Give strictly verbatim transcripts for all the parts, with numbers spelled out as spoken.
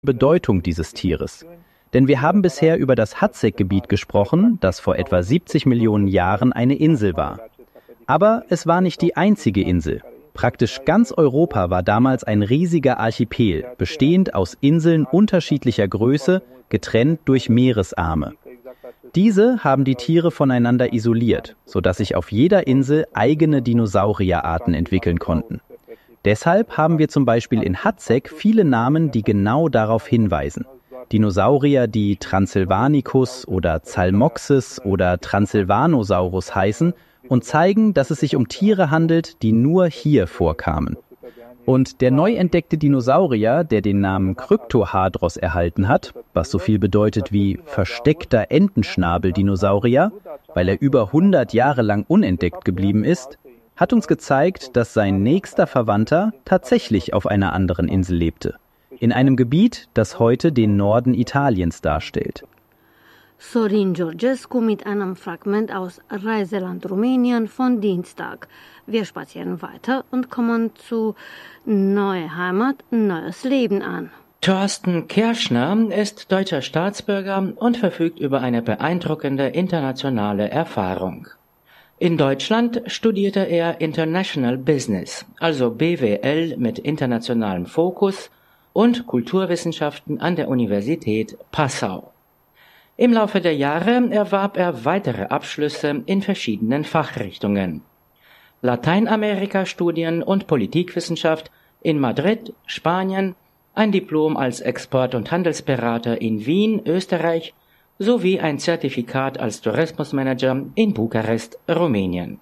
Bedeutung dieses Tieres. Denn wir haben bisher über das Hatzek-Gebiet gesprochen, das vor etwa siebzig Millionen Jahren eine Insel war. Aber es war nicht die einzige Insel. Praktisch ganz Europa war damals ein riesiger Archipel, bestehend aus Inseln unterschiedlicher Größe, getrennt durch Meeresarme. Diese haben die Tiere voneinander isoliert, sodass sich auf jeder Insel eigene Dinosaurierarten entwickeln konnten. Deshalb haben wir zum Beispiel in Hatzek viele Namen, die genau darauf hinweisen. Dinosaurier, die Transylvanicus oder Zalmoxis oder Transylvanosaurus heißen und zeigen, dass es sich um Tiere handelt, die nur hier vorkamen. Und der neu entdeckte Dinosaurier, der den Namen Kryptohadros erhalten hat, was so viel bedeutet wie versteckter Entenschnabel-Dinosaurier, weil er über hundert Jahre lang unentdeckt geblieben ist, hat uns gezeigt, dass sein nächster Verwandter tatsächlich auf einer anderen Insel lebte. In einem Gebiet, das heute den Norden Italiens darstellt. Sorin Georgescu mit einem Fragment aus Reiseland Rumänien von Dienstag. Wir spazieren weiter und kommen zu Neue Heimat, neues Leben an. Thorsten Kerschner ist deutscher Staatsbürger und verfügt über eine beeindruckende internationale Erfahrung. In Deutschland studierte er International Business, also B W L mit internationalem Fokus, und Kulturwissenschaften an der Universität Passau. Im Laufe der Jahre erwarb er weitere Abschlüsse in verschiedenen Fachrichtungen. Lateinamerika-Studien und Politikwissenschaft in Madrid, Spanien, ein Diplom als Export- und Handelsberater in Wien, Österreich, sowie ein Zertifikat als Tourismusmanager in Bukarest, Rumänien.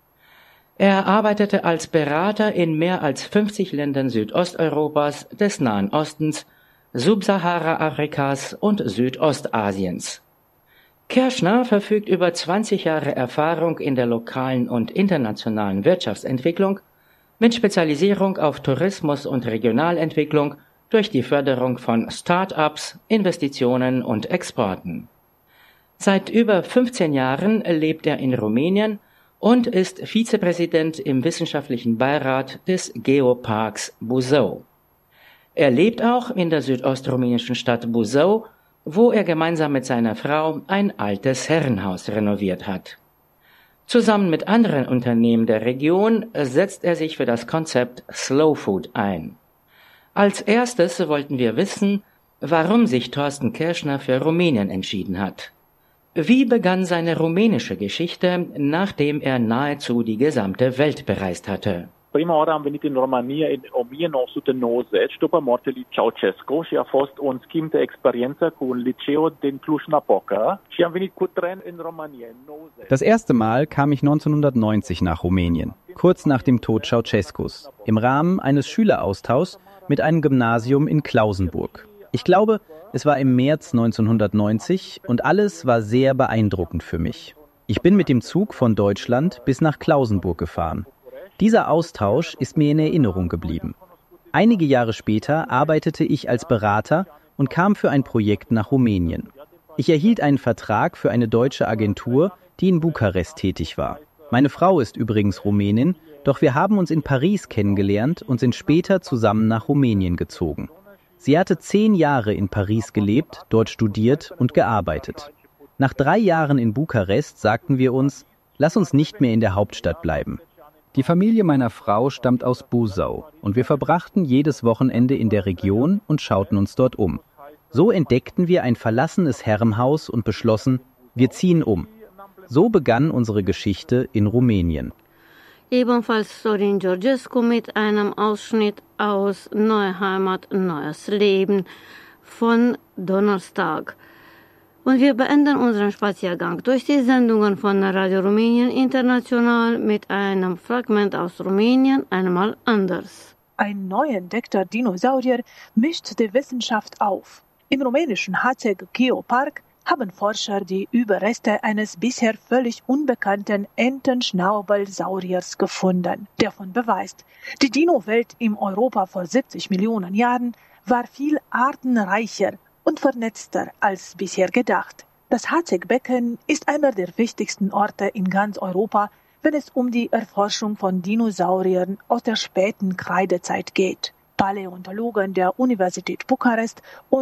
Er arbeitete als Berater in mehr als fünfzig Ländern Südosteuropas, des Nahen Ostens, Subsahara-Afrikas und Südostasiens. Kerschner verfügt über zwanzig Jahre Erfahrung in der lokalen und internationalen Wirtschaftsentwicklung mit Spezialisierung auf Tourismus und Regionalentwicklung durch die Förderung von Start-ups, Investitionen und Exporten. Seit über fünfzehn Jahren lebt er in Rumänien und ist Vizepräsident im wissenschaftlichen Beirat des Geoparks Buzău. Er lebt auch in der südostrumänischen Stadt Buzău, wo er gemeinsam mit seiner Frau ein altes Herrenhaus renoviert hat. Zusammen mit anderen Unternehmen der Region setzt er sich für das Konzept Slow Food ein. Als erstes wollten wir wissen, warum sich Thorsten Kerschner für Rumänien entschieden hat. Wie begann seine rumänische Geschichte, nachdem er nahezu die gesamte Welt bereist hatte? Prima oară am venit în România în o mie nouă sute nouăzeci, după moartea lui Ceaușescu, și a fost un schimb de experiență cu un liceu din Cluj-Napoca și am venit cu tren in România in nouăzeci. Das erste Mal kam ich neunzehnhundertneunzig nach Rumänien, kurz nach dem Tod Ceaușescus, im Rahmen eines Schüleraustauschs mit einem Gymnasium in Klausenburg. Ich glaube, es war im März neunzehnhundertneunzig und alles war sehr beeindruckend für mich. Ich bin mit dem Zug von Deutschland bis nach Klausenburg gefahren. Dieser Austausch ist mir in Erinnerung geblieben. Einige Jahre später arbeitete ich als Berater und kam für ein Projekt nach Rumänien. Ich erhielt einen Vertrag für eine deutsche Agentur, die in Bukarest tätig war. Meine Frau ist übrigens Rumänin, doch wir haben uns in Paris kennengelernt und sind später zusammen nach Rumänien gezogen. Sie hatte zehn Jahre in Paris gelebt, dort studiert und gearbeitet. Nach drei Jahren in Bukarest sagten wir uns, lass uns nicht mehr in der Hauptstadt bleiben. Die Familie meiner Frau stammt aus Buzău und wir verbrachten jedes Wochenende in der Region und schauten uns dort um. So entdeckten wir ein verlassenes Herrenhaus und beschlossen, wir ziehen um. So begann unsere Geschichte in Rumänien. Ebenfalls Sorin Georgescu mit einem Ausschnitt aus Neue Heimat, neues Leben von Donnerstag. Und wir beenden unseren Spaziergang durch die Sendungen von Radio Rumänien International mit einem Fragment aus Rumänien, einmal anders. Ein neu entdeckter Dinosaurier mischt die Wissenschaft auf. Im rumänischen Hatzek Geopark haben Forscher die Überreste eines bisher völlig unbekannten Entenschnabelsauriers gefunden. Davon beweist, die Dino-Welt im Europa vor siebzig Millionen Jahren war viel artenreicher und vernetzter als bisher gedacht. Das Hatzek-Becken ist einer der wichtigsten Orte in ganz Europa, wenn es um die Erforschung von Dinosauriern aus der späten Kreidezeit geht. Paläontologen der Universität Bukarest und